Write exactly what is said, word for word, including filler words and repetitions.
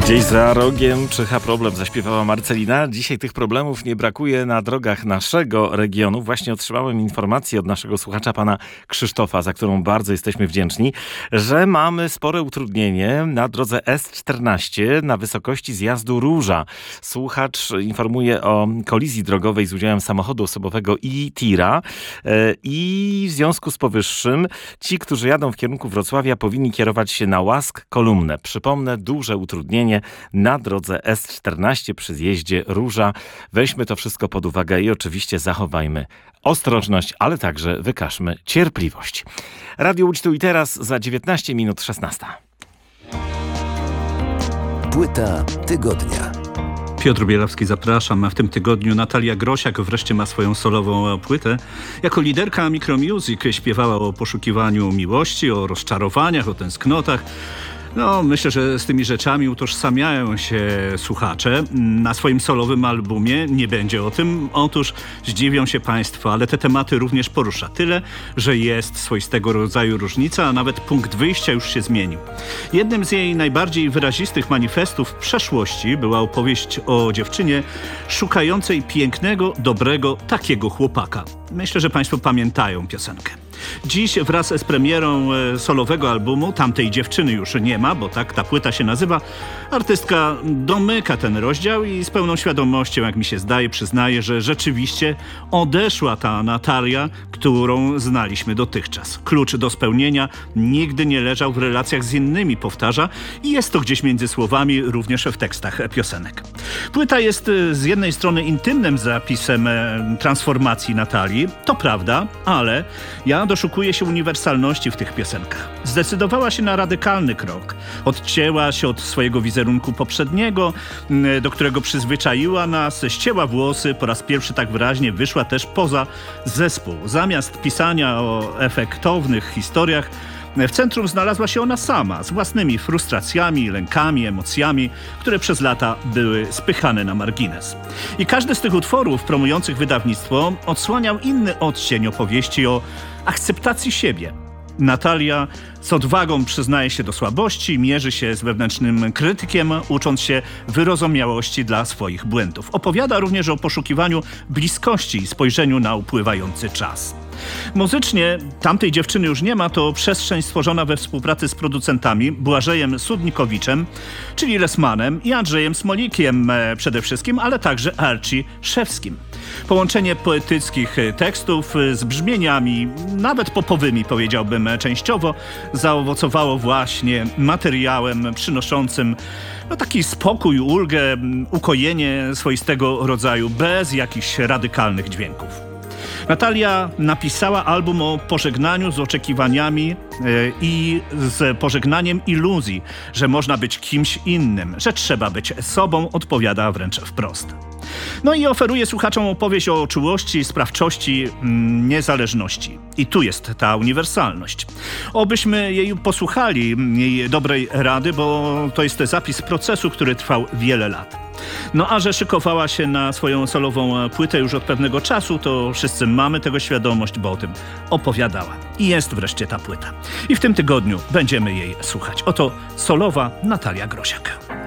Gdzieś za rogiem czyha problem, zaśpiewała Marcelina. Dzisiaj tych problemów nie brakuje na drogach naszego regionu. Właśnie otrzymałem informację od naszego słuchacza, pana Krzysztofa, za którą bardzo jesteśmy wdzięczni, że mamy spore utrudnienie na drodze S czternaście na wysokości zjazdu Róża. Słuchacz informuje o kolizji drogowej z udziałem samochodu osobowego i tira i w związku z powyższym ci, którzy jadą w kierunku Wrocławia, powinni kierować się na Łask Kolumnę. Przypomnę, duże utrudnienie na drodze S czternaście przy zjeździe Róża. Weźmy to wszystko pod uwagę i oczywiście zachowajmy ostrożność, ale także wykażmy cierpliwość. Radio Łódź tu i teraz za dziewiętnaście minut szesnasta. Płyta tygodnia. Piotr Bielawski, zapraszam. W tym tygodniu Natalia Grosiak wreszcie ma swoją solową płytę. Jako liderka Micromusic śpiewała o poszukiwaniu miłości, o rozczarowaniach, o tęsknotach. No, myślę, że z tymi rzeczami utożsamiają się słuchacze. Na swoim solowym albumie nie będzie o tym. Otóż zdziwią się państwo, ale te tematy również porusza. Tyle, że jest swoistego rodzaju różnica, a nawet punkt wyjścia już się zmienił. Jednym z jej najbardziej wyrazistych manifestów w przeszłości była opowieść o dziewczynie szukającej pięknego, dobrego, takiego chłopaka. Myślę, że państwo pamiętają piosenkę. Dziś wraz z premierą solowego albumu Tamtej dziewczyny już nie ma, bo tak ta płyta się nazywa, artystka domyka ten rozdział i z pełną świadomością, jak mi się zdaje, przyznaje, że rzeczywiście odeszła ta Natalia, którą znaliśmy dotychczas. Klucz do spełnienia nigdy nie leżał w relacjach z innymi, powtarza, i jest to gdzieś między słowami, również w tekstach piosenek. Płyta jest z jednej strony intymnym zapisem transformacji Natalii, to prawda, ale ja doszukuje się uniwersalności w tych piosenkach. Zdecydowała się na radykalny krok. Odcięła się od swojego wizerunku poprzedniego, do którego przyzwyczaiła nas, ścięła włosy, po raz pierwszy tak wyraźnie wyszła też poza zespół. Zamiast pisania o efektownych historiach, w centrum znalazła się ona sama, z własnymi frustracjami, lękami, emocjami, które przez lata były spychane na margines. I każdy z tych utworów promujących wydawnictwo odsłaniał inny odcień opowieści o akceptacji siebie. Natalia z odwagą przyznaje się do słabości, mierzy się z wewnętrznym krytykiem, ucząc się wyrozumiałości dla swoich błędów. Opowiada również o poszukiwaniu bliskości i spojrzeniu na upływający czas. Muzycznie Tamtej dziewczyny już nie ma to przestrzeń stworzona we współpracy z producentami Błażejem Sudnikowiczem, czyli Lesmanem, i Andrzejem Smolikiem przede wszystkim, ale także Archie Szewskim. Połączenie poetyckich tekstów z brzmieniami, nawet popowymi powiedziałbym częściowo, zaowocowało właśnie materiałem przynoszącym no, taki spokój, ulgę, ukojenie swoistego rodzaju, bez jakichś radykalnych dźwięków. Natalia napisała album o pożegnaniu z oczekiwaniami yy, i z pożegnaniem iluzji, że można być kimś innym, że trzeba być sobą, odpowiada wręcz wprost. No i oferuje słuchaczom opowieść o czułości, sprawczości, mm, niezależności. I tu jest ta uniwersalność. Obyśmy jej posłuchali, jej dobrej rady, bo to jest zapis procesu, który trwał wiele lat. No a że szykowała się na swoją solową płytę już od pewnego czasu, to wszyscy mamy tego świadomość, bo o tym opowiadała. I jest wreszcie ta płyta. I w tym tygodniu będziemy jej słuchać. Oto solowa Natalia Grosiak.